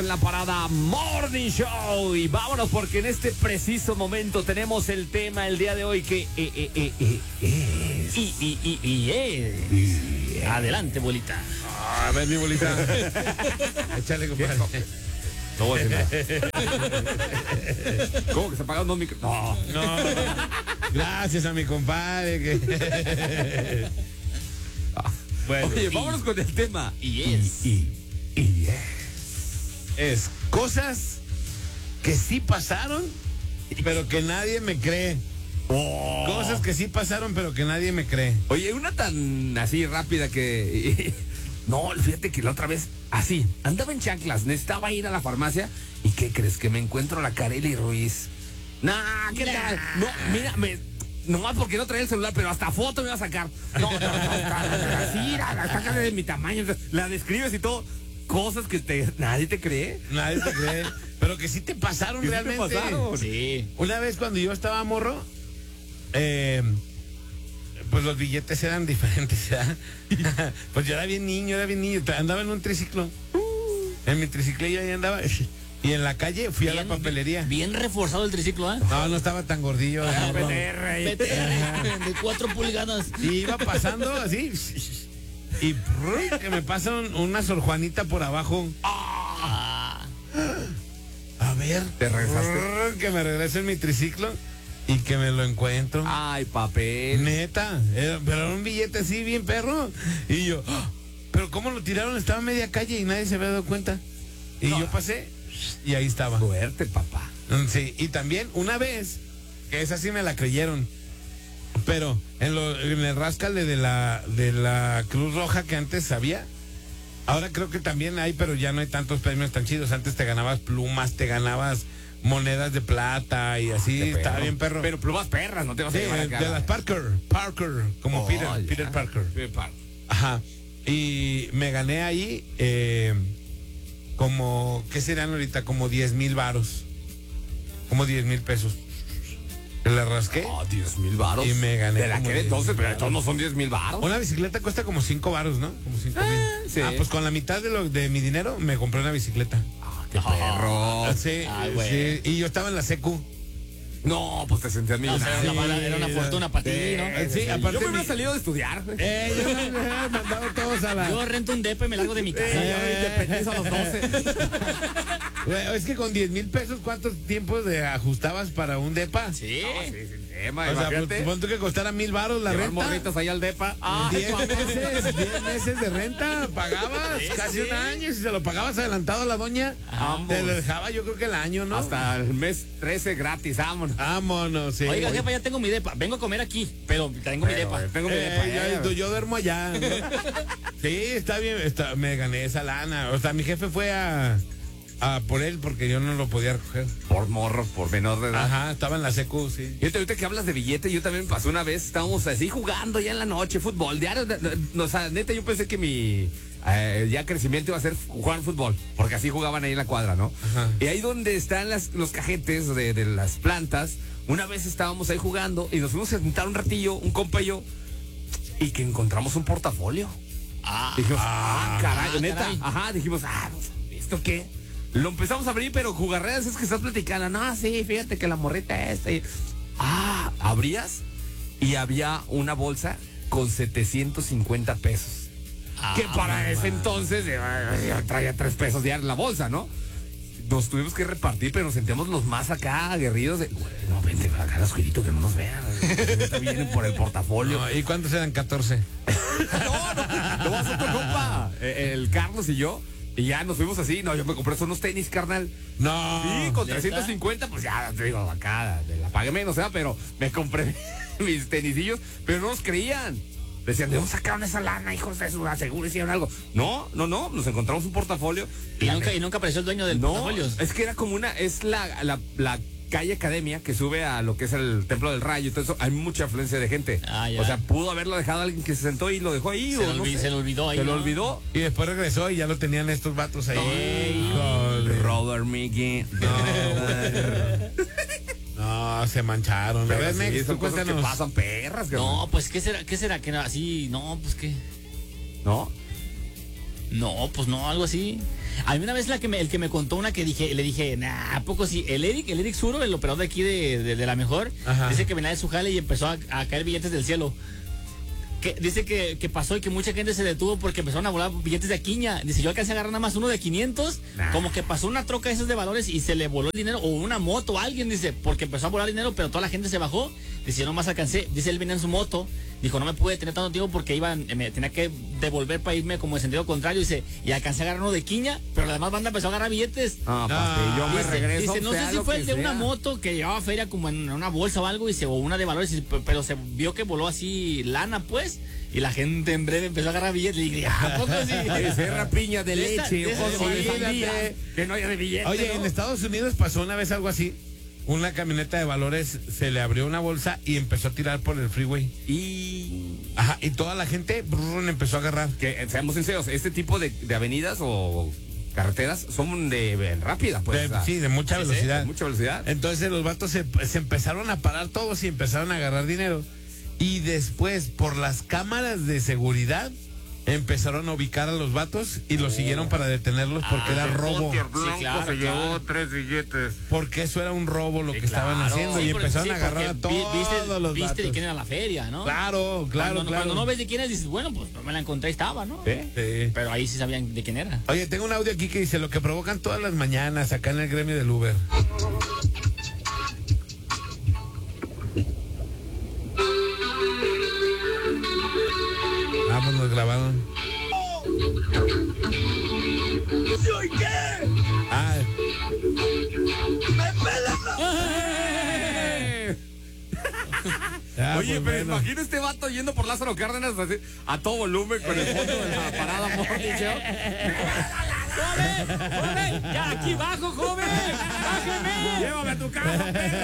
En la parada Morning Show y vámonos porque en este preciso momento tenemos el tema el día de hoy que es. Adelante, bolita. A ver, mi bolita. Échale, compadre. No voy a decir nada. ¿Cómo que se apagaron dos micros? No. No. Gracias a mi compadre. Bueno, Oye, vámonos con el tema. es cosas que sí pasaron, pero que nadie me cree. Cosas que sí pasaron, pero que nadie me cree. Oye, una tan así rápida que... No, fíjate que la otra vez, así, andaba en chanclas, necesitaba ir a la farmacia. ¿Y qué crees? Que me encuentro a la Kareli Ruiz. Nah, ¿qué tal? No, mira, nomás porque no traía el celular, pero hasta foto me iba a sacar. No, así, saca de mi tamaño. La describes y todo. Cosas que nadie te cree. Nadie te cree. Pero que sí te pasaron realmente. ¿Te pasaron? Sí. Una vez cuando yo estaba morro, pues los billetes eran diferentes, ¿verdad? Pues yo era bien niño, andaba en un triciclo. En mi triciclillo ahí andaba. Y en la calle fui a la papelería. Bien reforzado el triciclo, ¿eh? No estaba tan gordillo. PTR, Ajá. de 4 pulgadas. Y iba pasando así. Y que me pasan una Sor Juanita por abajo. A ver. ¿Te regresaste? Que me regrese en mi triciclo y que me lo encuentro. Ay, papel. Neta, pero era un billete así bien perro. Y yo, pero ¿cómo lo tiraron? Estaba a media calle y nadie se había dado cuenta. Y yo pasé y ahí estaba. Suerte, papá. Sí, y también una vez, que esa sí me la creyeron, pero en el ráscale de la Cruz Roja que antes había, ahora creo que también hay, pero ya no hay tantos premios tan chidos. Antes te ganabas plumas, te ganabas monedas de plata y así, estaba bien perro. Pero plumas perras, no te vas a Sí, llevar acá. de las Parker, como Peter Parker. Ajá. Y me gané ahí como, ¿qué serán ahorita? Como 10,000 varos. Como 10,000 pesos. Le rasqué. 10,000 varos. Y me gané. ¿De la como que 10,000 entonces? Pero varos. todos no son 10,000 varos. Una bicicleta cuesta como 5 varos, ¿no? Como 5,000. sí. Pues con la mitad de mi dinero me compré una bicicleta. ¡Qué perro! Sí, Ay, güey. sí. Y yo estaba en la secu. No, pues te sentías No, o sea, millonario. era una fortuna para ti, ¿no? Sí, aparte Yo me hubiera mi- salido de estudiar. Yo me hubiera mandado todos a la... Yo rento un depa y me largo de mi casa. Yo independizo a los 12. Güey, es que con 10,000 pesos, ¿cuántos tiempos de ajustabas para un depa? Sí. Sin tema, O sea, imagínate. pon tú que costara 1,000 varos la Llevar renta. morritas ahí al depa. Ay, 10 meses de renta pagabas, casi un año. Y si se lo pagabas adelantado a la doña, Vamos. te lo dejaba yo creo que el año, ¿no? Hasta el mes 13 gratis, vámonos. Vámonos, sí. Oiga, jefa, ya tengo mi depa. Vengo a comer aquí, pero tengo mi depa. Tengo mi depa. Yo duermo allá, ¿no? Sí, está bien, me gané esa lana. O sea, mi jefe fue a por él porque yo no lo podía recoger. Por morro, por menor de edad. Ajá, estaba en la secu, sí. Fíjate, ahorita que hablas de billete, yo también pasé una vez, estábamos así jugando ya en la noche, fútbol, diario, o sea, neta, yo pensé que mi ya crecimiento iba a ser jugar fútbol, porque así jugaban ahí en la cuadra, ¿no? Ajá. Y ahí donde están los cajetes de las plantas, una vez estábamos ahí jugando y nos fuimos a sentar un ratillo, un compa y yo, y que encontramos un portafolio. Dijimos, caray, neta, caray. ajá, dijimos, ¿esto qué? Lo empezamos a abrir, pero jugarreas es que estás platicando. No, sí, fíjate que la morrita esta. Abrías y había una bolsa con 750 pesos. Que para ese entonces traía 3 pesos diarios en la bolsa, ¿no? Nos tuvimos que repartir, pero nos sentíamos los más acá aguerridos de, "Güey, no, vente acá al oscurito que no nos vean. Ahorita vienen por el portafolio. No, ¿y cuántos eran? 14. No, lo vas a otro compa. El Carlos y yo. Y ya nos fuimos así. No, yo me compré unos tenis, carnal. No. Sí, con ¿neta? 350, pues ya te digo, acá la pagué menos, ¿verdad? Pero me compré mis tenisillos, pero no nos creían. Decían, ¿de dónde sacaron esa lana, hijos de su aseguro? Hicieron algo. No, nos encontramos un portafolio. Y nunca apareció el dueño del portafolio. Es que era como es la calle Academia que sube a lo que es el Templo del Rayo y todo eso. Hay mucha afluencia de gente. Ya. O sea, pudo haberlo dejado alguien que se sentó y lo dejó ahí. Se le olvidó ahí. Se lo ¿no? olvidó. Y después regresó y ya lo tenían estos vatos ahí. Híjole. Robert Mickey. No, se mancharon. A ver, Mex, tú son cosas que cuéntanos. pasan perras. No, pues, ¿qué será que así? No, pues, ¿qué? ¿No? No, pues no, algo así. A mí una vez el que me contó una que le dije, nah, ¿a poco sí? El Eric Suro, el operador de aquí de la mejor, Ajá. dice que venía de su jale y empezó a caer billetes del cielo. Dice que pasó y que mucha gente se detuvo porque empezaron a volar billetes de quiña. Dice, yo alcancé a agarrar nada más uno de 500, como que pasó una troca de esos de valores y se le voló el dinero, o una moto, alguien, dice, porque empezó a volar dinero, pero toda la gente se bajó. Dice, yo nomás alcancé. Dice, él venía en su moto. Dijo, no me pude tener tanto tiempo porque me tenía que devolver para irme como en sentido contrario. Dice, y alcancé a agarrar uno de quiña, pero la demás banda empezó a agarrar billetes. Ah, papi, yo me regreso. Dice, no sé si fue el de una moto que llevaba feria como en una bolsa o algo, o una de valores, pero se vio que voló así lana, pues. Y la gente en breve empezó a agarrar billetes. Y dije, ¿a poco sí? Cerra piña de leche, ojo de sí, sandía, que no haya de billetes. Oye, ¿no? en Estados Unidos pasó una vez algo así. Una camioneta de valores se le abrió una bolsa y empezó a tirar por el freeway. Ajá, y toda la gente empezó a agarrar. Que seamos sinceros, este tipo de avenidas o carreteras son de rápida, pues. Sí, de mucha velocidad. de mucha velocidad. Entonces los vatos se empezaron a parar todos y empezaron a agarrar dinero. Y después, por las cámaras de seguridad, empezaron a ubicar a los vatos y los siguieron para detenerlos porque era robo. Sí, claro, se llevó 3 billetes. Porque eso era un robo lo que estaban Claro. haciendo Sí, y empezaron a agarrar a porque todos los viste vatos. de quién era la feria, ¿no? Claro. Cuando no ves de quién es, dices, bueno, pues no me la encontré, estaba, ¿no? ¿Sí? Sí. Pero ahí sí sabían de quién era. Oye, tengo un audio aquí que dice lo que provocan todas las mañanas acá en el gremio del Uber. Vámonos grabado. ¿Soy qué? Ah, ¡Me pelas la... Oye, pues pero bueno. imagina este vato yendo por Lázaro Cárdenas así, a todo volumen con el fondo de la parada Morning Show. ¡Joven! ¡Ya aquí bajo, joven! ¡Bájeme! ¡Llévame a tu casa, perro!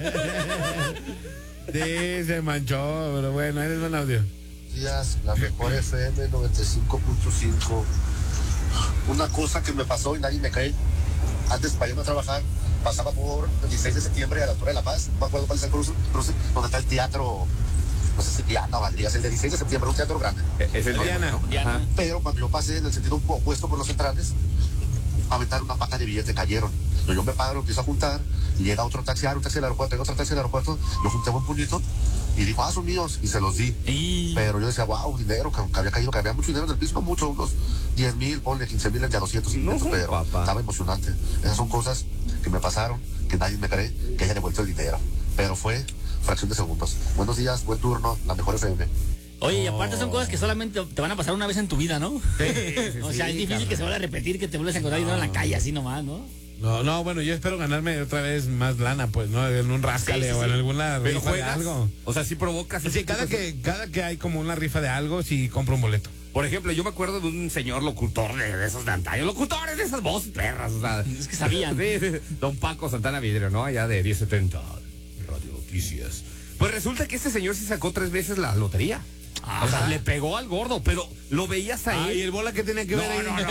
Sí, se manchó, pero bueno, eres buen audio. Días, la mejor FM 95.5. Una cosa que me pasó y nadie me cree. Antes para irme a trabajar, pasaba por el 16 de septiembre a la altura de La Paz. No me acuerdo cuál es el cruce, donde está el teatro. No sé si Diana o Valdrías, el de 16 de septiembre, un teatro grande. Es el Diana. ¿no? Diana. Ajá. Pero cuando yo pasé en el sentido opuesto por los centrales, aventaron una pata de billetes, cayeron. Entonces yo me paro, empiezo a juntar, y llega un taxi del aeropuerto, llega otro taxi del aeropuerto, yo junté un puñito y dijo, son míos, y se los di. Pero yo decía, wow, dinero, que había caído, que había mucho dinero en el piso, no mucho, unos 10,000, ponle 15,000, ya 200, 500, No, pero papá. estaba emocionante. Esas son cosas que me pasaron, que nadie me cree, que haya devuelto el dinero. Pero fue fracción de segundos. Buenos días, buen turno, la mejor FM. Oye, y aparte son cosas que solamente te van a pasar una vez en tu vida, ¿no? O sea, es difícil carnal. que se vuelva a repetir, que te vuelvas a encontrar dinero en la calle así nomás, ¿no? No, bueno, yo espero ganarme otra vez más lana, pues, ¿no? En un rascale Sí, sí, o en sí. alguna Pero rifa de juegas, algo. o sea, sí provocas. Sí, cada que hay como una rifa de algo, sí compro un boleto. Por ejemplo, yo me acuerdo de un señor locutor de esos de antaño, locutores de esas voces perras, o sea. Es que sabían. Sí, don Paco Santana Vidrio, ¿no? Allá de 1070, Radio Noticias. Pues resulta que este señor sí sacó 3 veces la lotería. O sea, le pegó al gordo, pero lo veías a ¿Y él. el bola que tenía que ver ahí? No.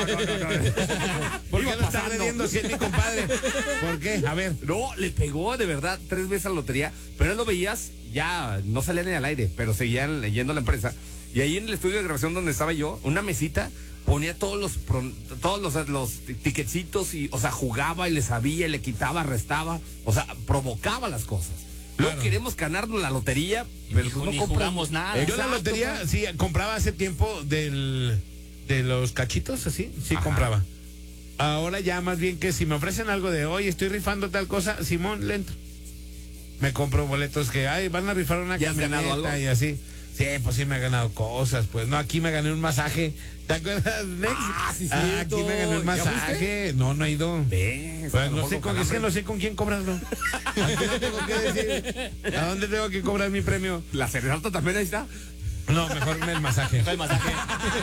¿Por Iba qué no está pasando. agrediendo si es mi compadre? ¿Por qué? A ver. No, le pegó de verdad 3 veces a la lotería, pero él lo veías, ya no salía ni al aire, pero seguían leyendo la empresa. Y ahí en el estudio de grabación donde estaba yo, una mesita, ponía todos los ticketcitos y, o sea, jugaba y le sabía, y le quitaba, restaba, o sea, provocaba las cosas. Luego Claro. queremos ganarnos la lotería, pero Ni pues no jugamos nada. Yo la Exacto, lotería, sí, compraba hace tiempo de los cachitos, así, sí Ajá. compraba. Ahora ya más bien que si me ofrecen algo de, oye, estoy rifando tal cosa, Simón, lento. Me compro boletos que, ay, van a rifar una ¿Ya has ganado camioneta algo? y así. Sí, pues sí me he ganado cosas, pues. No, aquí me gané un masaje. ¿Te acuerdas, Nex? Sí, Aquí me gané un ¿Ya masaje. No he ido. Ves, Pues a lo no mejor sé con con, es que calambre. no sé con quién cobrarlo. Aquí no tengo que decir. ¿A dónde tengo que cobrar mi premio? La serenata también ahí está. No, mejor el masaje. El masaje.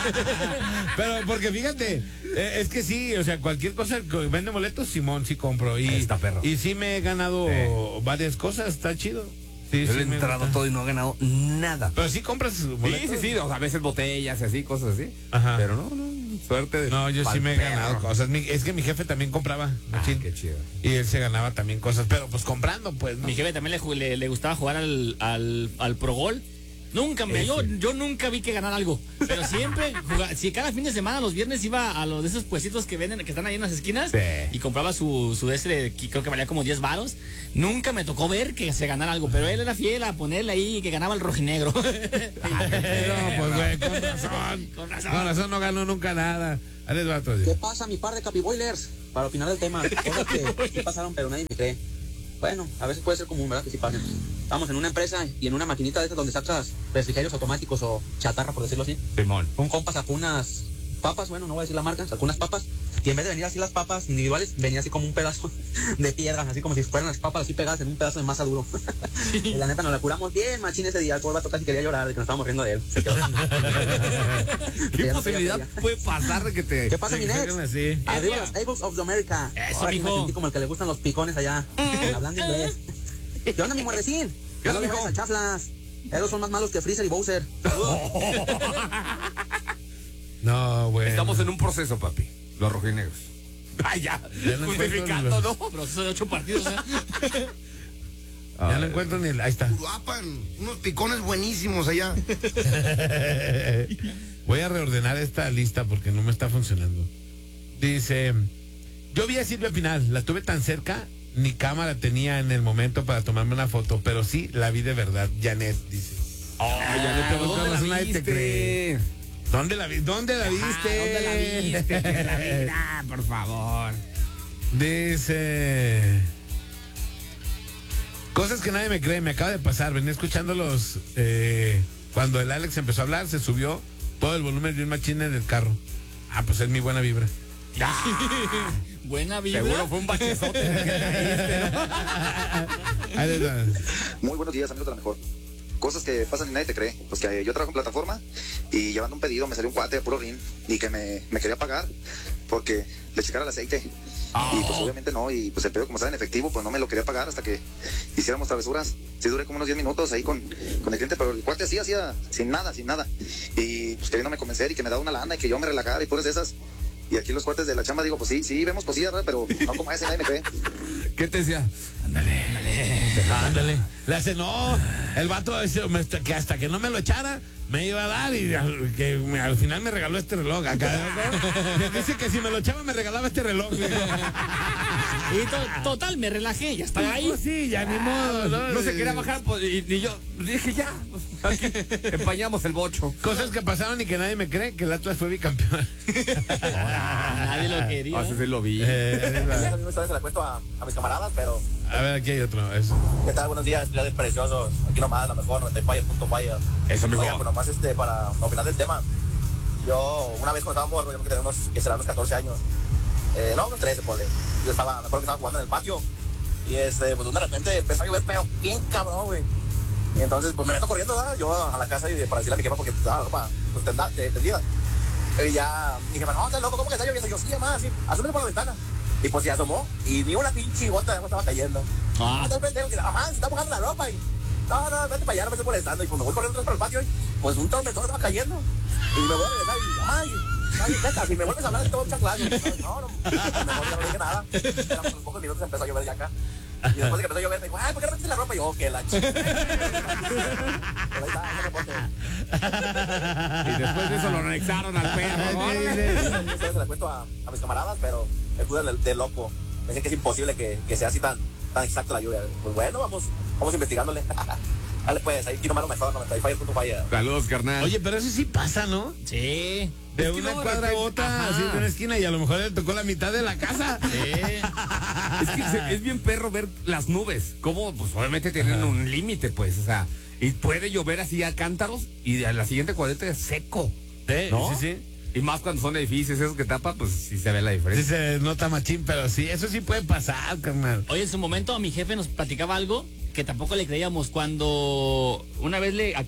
Pero porque fíjate, es que sí, o sea, cualquier cosa que vende boletos, Simón, sí compro. Y, Está perro. y sí me he ganado varias cosas, está chido. Sí, Yo sí le he me entrado gusta. todo y no he ganado nada. Pero sí compras boletos. Sí, o sea, a veces botellas y así, cosas así. Ajá. Pero no, suerte de. No, yo sí pa'l me he perro. ganado cosas. Es que mi jefe también compraba. Ah, machín. qué chido. Y él se ganaba también cosas, pero pues comprando, pues, ¿no? Mi jefe también le gustaba jugar al Pro Gol. Yo nunca vi que ganar algo. Pero siempre, si cada fin de semana, los viernes, iba a los de esos puestitos que venden, que están ahí en las esquinas, Sí. y compraba su que creo que valía como 10 varos. Nunca me tocó ver que se ganara algo, pero él era fiel a ponerle ahí que ganaba el rojinegro. No, pues güey, con razón. Con razón. Con razón no ganó nunca nada. Ahí les va otro día. ¿Qué pasa, mi par de capiboilers? Para opinar del tema, cosas que sí pasaron, pero nadie me cree. Bueno, a veces puede ser común, ¿verdad? Que sí pasen. Estamos en una empresa y en una maquinita de estas donde sacas refrigerios automáticos o chatarra, por decirlo así. Simón. Un compa sacó unas papas, bueno, no voy a decir la marca, sacó unas papas y en vez de venir así las papas individuales, venía así como un pedazo de piedra, así como si fueran las papas así pegadas en un pedazo de masa duro. Y la neta nos la curamos bien, machín, ese día. El pobre vato casi quería llorar de que nos estábamos riendo de él. Se quedó. ¿Qué Ya no posibilidad quería. puede pasar de que te... ¿Qué pasa, mi next? Así. Arriba los Eagles of the America. Eso, Ahora sí me mijo. sentí como el que le gustan los picones allá, hablando inglés. ¿Qué onda, mi muerdecín? ¿Qué onda, No le mijo? vayas al chaflas. Esos son más malos que Freezer y Bowser. No, güey. Estamos en un proceso, papi. Los rojinegros. Ay, ya. Ya no Justificando, encuentro ¿no? Proceso de 8 partidos, ¿eh? Ya no encuentro ni el... Ahí está. Uruapan, unos picones buenísimos allá. Voy a reordenar esta lista porque no me está funcionando. Dice, yo vi a Silvia Pinal, la tuve tan cerca, ni cámara tenía en el momento para tomarme una foto, pero sí la vi de verdad. Janet dice. Ay, ya no te con ¿dónde razón la nadie te viste? cree. ¿Dónde la vi? ¿Dónde la viste? ¿Dónde la viste? Que la vida, por favor. Dice, cosas que nadie me cree, me acaba de pasar. Venía escuchándolos cuando el Alex empezó a hablar, se subió todo el volumen de un machín en el carro. Ah, pues es mi buena vibra. Buena vibra. Seguro fue un bachezote en el que caíste, ¿no? Ahí les va. Muy buenos días, amigos de la mejor. Cosas que pasan y nadie te cree. Pues que yo trabajo en plataforma y llevando un pedido me salió un cuate de puro rin y que me quería pagar porque le checara el aceite. Y pues obviamente no, y pues el pedido como estaba en efectivo, pues no me lo quería pagar hasta que hiciéramos travesuras. Sí duré como unos 10 minutos ahí con el cliente, pero el cuate así hacía sin nada. Y pues queriéndome convencer y que me daba una lana y que yo me relajara y puras de esas. Y aquí los cuates de la chamba digo, pues sí, vemos cosillas, ¿verdad? Pero no como ese, nadie me cree. ¿Qué te decía? Ándale. Le hace, no, el vato dice, que hasta que no me lo echara, me iba a dar y al final me regaló este reloj. Acá, ¿no? Dice que si me lo echaba me regalaba este reloj. Y total, me relajé, ya estaba ahí. Pues sí, ya ni modo, ¿no? No se quería bajar, pues, y yo dije ya, pues, aquí empañamos el bocho. Cosas que pasaron y que nadie me cree, que el Atlas fue bicampeón. Nadie lo quería. Así se lo vi. Esa misma historia se la cuento a mis camaradas, pero A ver, aquí hay otro. Eso. ¿qué tal? Buenos días, días preciosos. Aquí nomás, la mejor, 95.5. Eso, mijo. Oigan, pues nomás para opinar del tema. Yo, una vez cuando estaba morro, yo creo que tenía unos 14 años. No, unos 13, ponle. Me acuerdo que estaba jugando en el patio. Y pues de repente empezó a llover, pero bien cabrón, güey. Y entonces, pues me meto corriendo, ¿verdad? Yo a la casa y para decirle a mi jefa, porque estaba ropa, pues tendida. Y ya, mi jefa, no, estás loco, ¿cómo que está lloviendo? Yo, sí, mamá, sí, asómale por la ventana. Y pues se asomó, y ni una pinche gota de agua estaba cayendo. Está el pendejo, que mamá, se está mojando la ropa. Y no, vete para allá, no me estoy molestando. Y pues me voy corriendo por el patio, y pues un tormentón estaba cayendo. Y me voy a regresar, y mamá, neta, si me vuelves a hablar, te voy a echar claro. No, mejor ya no dije nada. Eran unos pocos minutos, empezó a llover ya acá. Y después de que empezó a llover, me dijo, ay, ¿por qué no metiste la ropa? Y yo, que la chica. Pero ahí está, no me importa. Y después de eso lo anexaron al perro. Se la cuento a mis camaradas, pero el fútbol de loco. Me dicen que es imposible que sea así tan exacta la lluvia. Pues bueno, vamos investigándole. Dale pues, ahí quiero más lo mejor, 95.5. Saludos, carnal. Oye, pero eso sí pasa, ¿no? Sí. De Es que una no, de cuadra a repente- otra, ajá. así de una esquina, y a lo mejor le tocó la mitad de la casa. Es que es bien perro ver las nubes. Como, pues obviamente tienen un límite, pues. O sea, y puede llover así a cántaros y a la siguiente cuadrita es seco. Sí, ¿No? sí. Y más cuando son edificios esos que tapan, pues sí se ve la Sí diferencia. se nota machín, pero sí, eso sí puede pasar, carnal. Oye, en su momento a mi jefe nos platicaba algo que tampoco le creíamos cuando una vez le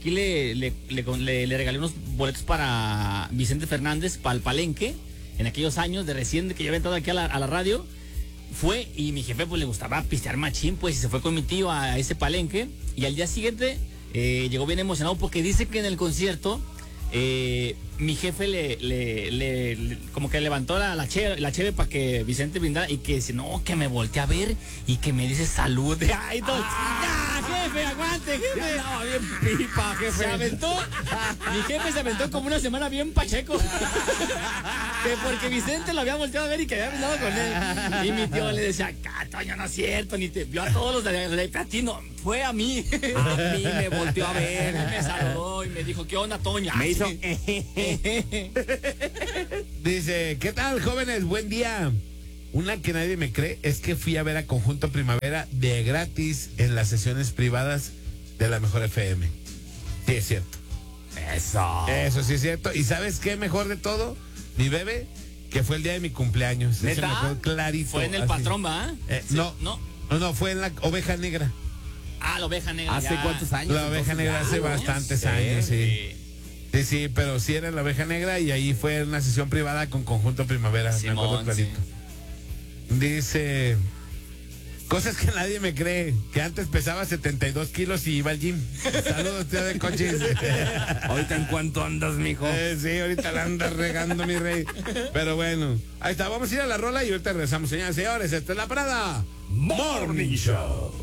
regalé unos boletos para Vicente Fernández para el Palenque en aquellos años de recién que yo había entrado aquí a la radio. Fue y mi jefe pues le gustaba pistear machín, pues, y se fue con mi tío a ese Palenque y al día siguiente llegó bien emocionado porque dice que en el concierto mi jefe le como que levantó la cheve para que Vicente brindara y que dice, no, que me volteé a ver y que me dice salud. Ay, no, ya, jefe, aguante, jefe. Estaba bien pipa, jefe. Se aventó, mi jefe se aventó como una semana bien pacheco. Que porque Vicente lo había volteado a ver y que había hablado con él. Y mi tío le decía, Toño, no es cierto, ni te vio a todos los de platino, fue a mí. A mí me volteó a ver. Me saludó y me dijo, ¿qué onda, Toño? Me hizo. Dice, ¿qué tal, jóvenes? Buen día. Una que nadie me cree es que fui a ver a Conjunto Primavera de gratis en las sesiones privadas de la Mejor FM. Sí, es cierto. Eso sí es cierto. ¿Y sabes qué mejor de todo? Mi bebé, que fue el día de mi cumpleaños. Eso ¿Neta? me acuerdo clarito. Fue en el así. Patrón, ¿va? Sí, No, fue en la Oveja Negra. Ah, la Oveja Negra. ¿Hace ya. cuántos años? La Oveja entonces? Negra hace ¿no? bastantes años, sí. Sí, pero sí era en la Oveja Negra y ahí fue una sesión privada con Conjunto Primavera. Simón, me acuerdo clarito. Dice, cosas que nadie me cree, que antes pesaba 72 kilos y iba al gym. Saludos, tío de coches. Ahorita en cuánto andas, mijo. Sí, ahorita la andas regando, mi rey. Pero bueno, ahí está, vamos a ir a la rola y ahorita regresamos, señores y señores. Esta es La Parada Morning Show.